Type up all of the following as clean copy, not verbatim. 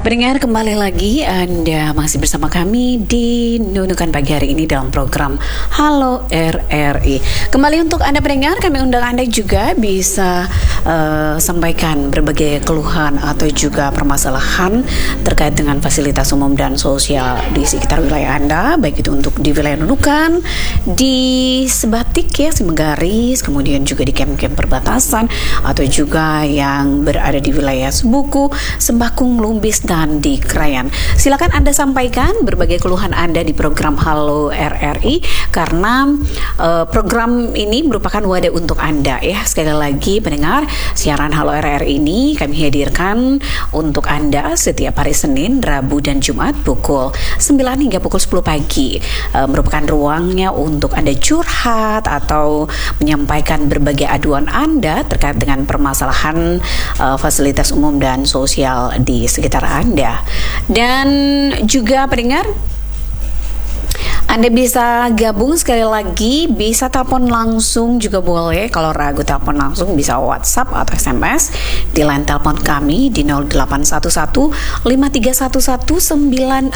Pendengar, kembali lagi Anda masih bersama kami di Nunukan Pagi hari ini dalam program Halo RRI. Kembali untuk Anda pendengar, kami undang Anda juga bisa sampaikan berbagai keluhan atau juga permasalahan terkait dengan fasilitas umum dan sosial di sekitar wilayah Anda, baik itu untuk di wilayah Nunukan, di Sebatik ya, Simenggaris, kemudian juga di kem-kem perbatasan, atau juga yang berada di wilayah Sebuku, Sembakung, Lumbis, dan di Krayan. Silakan Anda sampaikan berbagai keluhan Anda di program Halo RRI, karena program ini merupakan wadah untuk Anda ya. Sekali lagi pendengar, siaran Halo RRI ini kami hadirkan untuk Anda setiap hari Senin, Rabu, dan Jumat pukul 9 hingga pukul 10 pagi. Merupakan ruangnya untuk Anda curhat atau menyampaikan berbagai aduan Anda terkait dengan permasalahan fasilitas umum dan sosial di sekitar Anda. Dan juga pendengar, Anda bisa gabung sekali lagi, bisa telepon langsung juga boleh. Kalau ragu telepon langsung bisa WhatsApp atau SMS di line telepon kami di 0811 5311 945.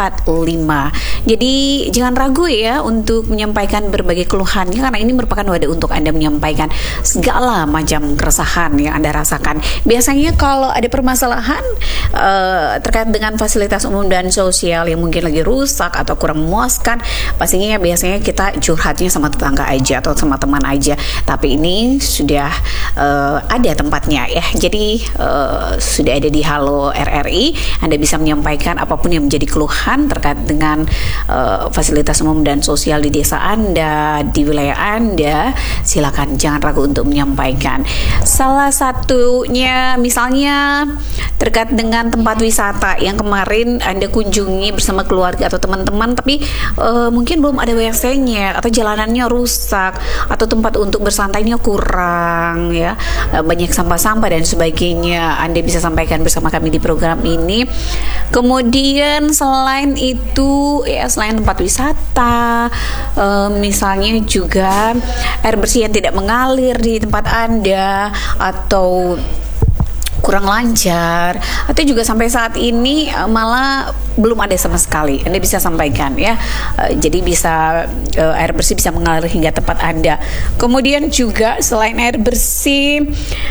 Jadi jangan ragu ya untuk menyampaikan berbagai keluhannya, karena ini merupakan wadah untuk Anda menyampaikan segala macam keresahan yang Anda rasakan. Biasanya kalau ada permasalahan terkait dengan fasilitas umum dan sosial yang mungkin lagi rusak atau kurang memuaskan, pastinya biasanya kita curhatnya sama tetangga aja atau sama teman aja. Tapi ini sudah ada tempatnya ya. Jadi sudah ada di Halo RRI. Anda bisa menyampaikan apapun yang menjadi keluhan terkait dengan fasilitas umum dan sosial di desa Anda, di wilayah Anda. Silakan, jangan ragu untuk menyampaikan. Salah satunya misalnya terkait dengan tempat wisata yang kemarin Anda kunjungi bersama keluarga atau teman-teman, tapi mungkin belum ada WC-nya atau jalanannya rusak atau tempat untuk bersantainya kurang ya, banyak sampah-sampah dan sebagainya. Anda bisa sampaikan bersama kami di program ini. Kemudian selain itu ya, selain tempat wisata, misalnya juga air bersih yang tidak mengalir di tempat Anda atau kurang lancar, atau juga sampai saat ini malah belum ada sama sekali, Anda bisa sampaikan ya. Jadi bisa air bersih bisa mengalir hingga tempat Anda. Kemudian juga selain air bersih,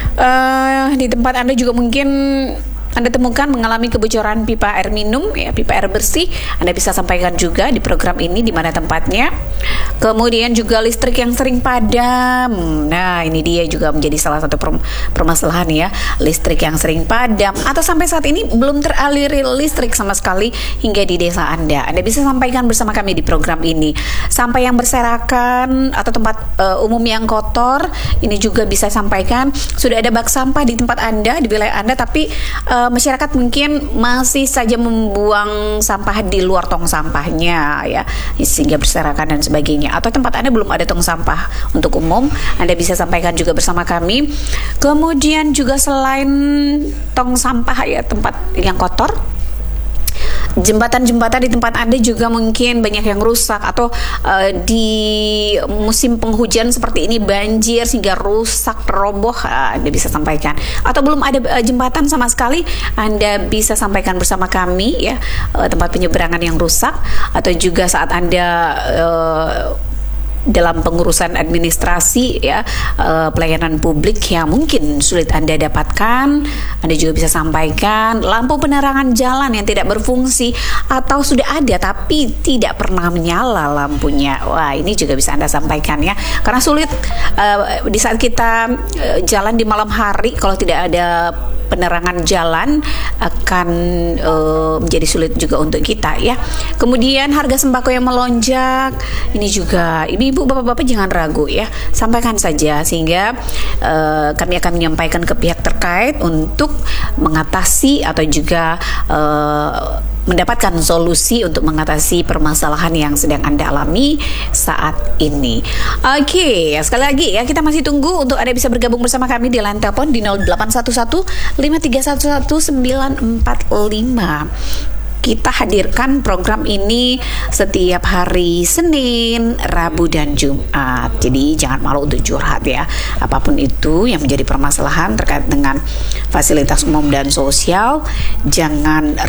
di tempat Anda juga mungkin Anda temukan mengalami kebocoran pipa air minum ya, pipa air bersih. Anda bisa sampaikan juga di program ini di mana tempatnya. Kemudian juga listrik yang sering padam. Nah, ini dia juga menjadi salah satu permasalahan ya, listrik yang sering padam atau sampai saat ini belum teraliri listrik sama sekali hingga di desa Anda. Anda bisa sampaikan bersama kami di program ini. Sampah yang berserakan atau tempat umum yang kotor, ini juga bisa sampaikan. Sudah ada bak sampah di tempat Anda, di wilayah Anda, tapi masyarakat mungkin masih saja membuang sampah di luar tong sampahnya ya, sehingga berserakan dan sebagainya. Atau tempat Anda belum ada tong sampah untuk umum, Anda bisa sampaikan juga bersama kami. Kemudian juga selain tong sampah ya, tempat yang kotor, jembatan-jembatan di tempat Anda juga mungkin banyak yang rusak, atau di musim penghujan seperti ini banjir sehingga rusak, roboh. Anda bisa sampaikan. Atau belum ada jembatan sama sekali, Anda bisa sampaikan bersama kami ya, tempat penyeberangan yang rusak, atau juga saat Anda dalam pengurusan administrasi ya, pelayanan publik yang mungkin sulit Anda dapatkan, Anda juga bisa sampaikan. Lampu penerangan jalan yang tidak berfungsi atau sudah ada tapi tidak pernah menyala lampunya. Wah, ini juga bisa Anda sampaikan ya, karena sulit di saat kita jalan di malam hari, kalau tidak ada penerangan jalan akan menjadi sulit juga untuk kita ya. Kemudian harga sembako yang melonjak, ini juga ibu-ibu, bapak-bapak jangan ragu ya, sampaikan saja sehingga kami akan menyampaikan ke pihak terkait untuk mengatasi atau juga mendapatkan solusi untuk mengatasi permasalahan yang sedang Anda alami saat ini. Oke, sekali lagi ya, kita masih tunggu untuk Anda bisa bergabung bersama kami di line telepon di 0811 5311 945. Kita hadirkan program ini setiap hari Senin, Rabu, dan Jumat. Jadi jangan malu untuk curhat ya. Apapun itu yang menjadi permasalahan terkait dengan fasilitas umum dan sosial, jangan